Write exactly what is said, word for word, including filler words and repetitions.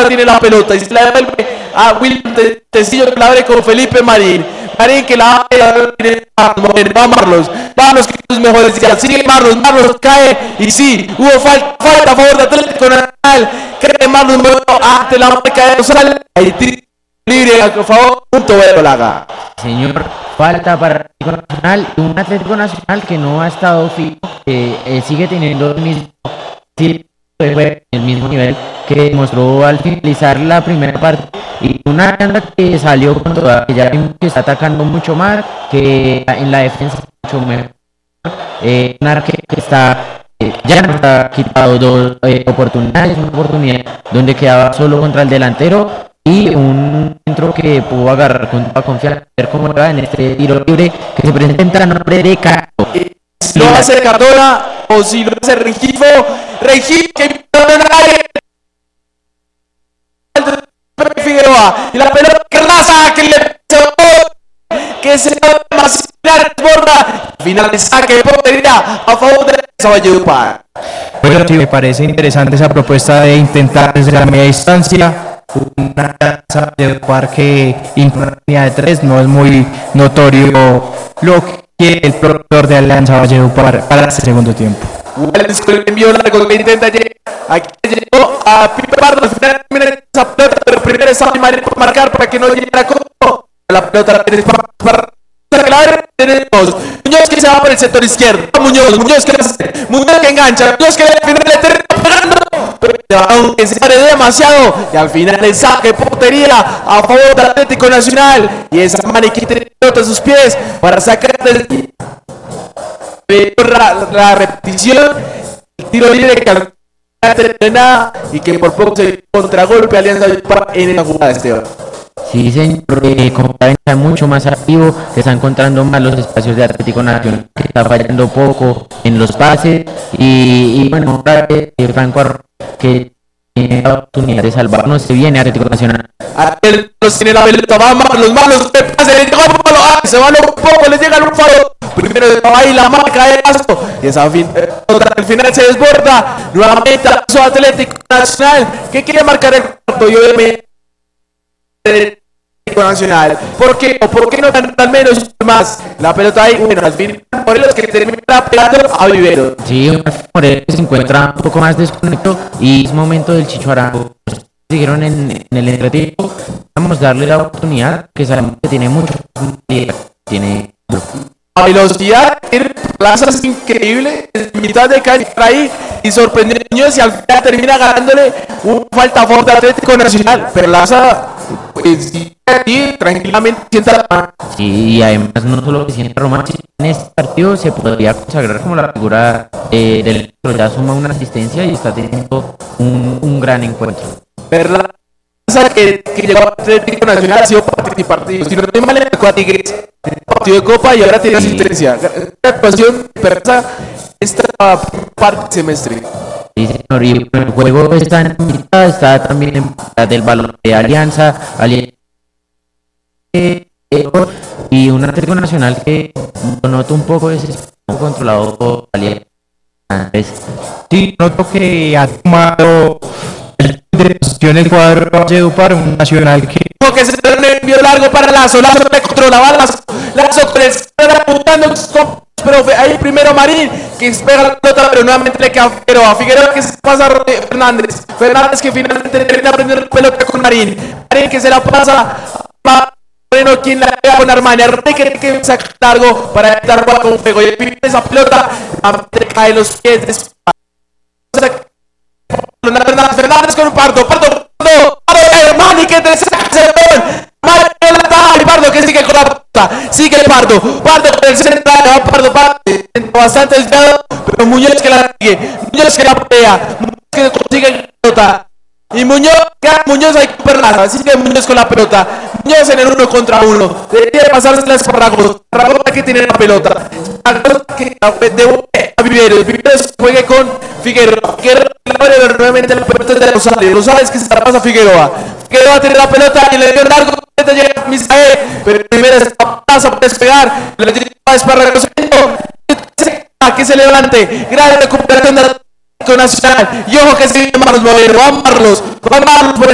ahora tiene la pelota y se la devuelve a William Tecillo, que la abre con Felipe Marín. Marín que la abre a Marlos. Marlos que sus mejores días. Sigue Marlos, Marlos cae y sí, hubo falta, falta a favor de Atlético Nacional. Cree Marlos ante la marca de Rosal. Ahí libre a favor, punto Verdolaga. Señor, falta para Atlético Nacional, un Atlético Nacional que no ha estado fijo, que eh, sigue teniendo el mismo, sí, el mismo nivel que demostró al finalizar la primera parte, y una banda que salió con toda, que ya vimos que está atacando mucho más, que en la defensa mucho mejor, eh, un arquero que está eh, ya nos ha quitado dos eh, oportunidades, una oportunidad donde quedaba solo contra el delantero y un centro que pudo agarrar con toda confianza, ver cómo va en este tiro libre que se presenta a nombre de Caro. Si lo hace Cardona o si lo hace Rengifo, Rengifo que Figueroa y la pelota que raza que le que se más desborda, final de saque de portería a favor de Valledupar. Bueno, sí, me parece interesante esa propuesta de intentar desde la media distancia una Alianza Valledupar que incluye de tres. No es muy notorio lo que el productor de Alianza Valledupar para este segundo tiempo. Wallace con el envío largo que intenta llegar. Aquí llegó a Pipe Pardo. Al final termina esa pelota, pero primero es Sammy Marín por marcar para que no llegue a Coco. La pelota la tienes para, para, para la tenemos Muñoz que se va por el sector izquierdo. Muñoz, Muñoz que hace, Muñoz que engancha, Muñoz que al final le termina pegando. Pero aunque se abre demasiado y al final el saque portería a favor del Atlético Nacional. Y esa maniquita tiene pelota a sus pies para sacar del La, la repetición, el tiro libre que nada y que por poco se contragolpe Alianza en la jugada, Esteban. Sí, señor, eh, como está mucho más activo, se está encontrando más los espacios de Atlético Nacional, que está fallando poco en los pases y, y bueno, eh, Franco Arroyo, que tiene la oportunidad de salvarnos, se viene Atlético Nacional. Atlético tiene la pelota, vamos, los malos, se pase, le llega un palo, se va un poco, le llega un palo. Primero ahí la marca de Pasto y esa fin, eh, al final se desborda nuevamente a su Atlético Nacional que quiere marcar el cuarto y obviamente el Atlético Nacional. ¿Por qué? ¿O por qué no dan al menos más? La pelota ahí, bueno, al fin Morelos que termina pegando a Vivero. Sí, Morelos se encuentra un poco más desconectado y es momento del Chicho Arango. Siguieron en, en el entretiempo. Vamos a darle la oportunidad, que sabemos que tiene mucho, tiene a velocidad, tiene plazas increíbles, mitad de calle ahí y sorprendió a Muñoz y al final termina ganándole una falta a favor del Atlético Nacional. Pero Laza, pues sí, sí, tranquilamente sienta la... Sí, y además no solo que sienta Román, sino en este partido se podría consagrar como la figura eh, del otro, ya suma una asistencia y está teniendo un, un gran encuentro. Pero la que, que llegó a Atlético Nacional ha sido participativa, si no estoy mal en el Tigres, partido de Copa y ahora tiene asistencia. La actuación persa esta parte semestre. Sí, señor, y el juego está en mitad, está también en mitad del balón de Alianza, Alianza y un Atlético Nacional que noto un poco ese controlado por Alianza. Sí, noto que ha tomado de posición el cuadro de Valledupar, un Nacional que que se da un envío largo para Lazo, Lazo le controlaba, Lazo, Lazo que está apuntando, pero ahí primero Marín que pega la pelota, pero nuevamente le queda a Figueroa, Figueroa que se pasa a Fernández, Fernández que finalmente termina aprendiendo la pelota con Marín, Marín que se la pasa a Moreno, quien la pega con Armani, Armani que, que saca largo para estar con fuego y el esa pelota cae los pies de Fernández, Fernández con un Pardo, Pardo, Pardo, Pardo, Armani que te saca ese gol, Martín Pardo que sigue con la pelota, sigue Pardo, Pardo con el central, Pardo, Pardo, bastante desviado, pero Muñoz que la sigue, Muñoz que la pelea, Muñoz que consigue la pelota, y Muñoz, Muñoz hay que perderla, sigue Muñoz con la pelota, Muñoz en el uno contra uno, debería pasarse las Parragos, Parragos que tiene la pelota, que a Viveros, Viveros juegue con Figueroa, Figueroa nuevamente la pelota de Rosales, Rosales que se la pasa a Figueroa, Figueroa tiene la pelota y le dio largo, llega Misael, pero primero se pasa por despegar, le dio a Esparragoso, que se levante, gran recuperación de Atlético Nacional, y ojo que se viene Marlos Movero, va Marlos, va Marlos por